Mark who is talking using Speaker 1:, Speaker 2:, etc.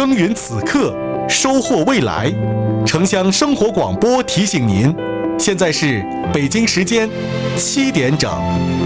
Speaker 1: 耕耘此刻，收获未来。城乡生活广播提醒您，现在是北京时间7点整。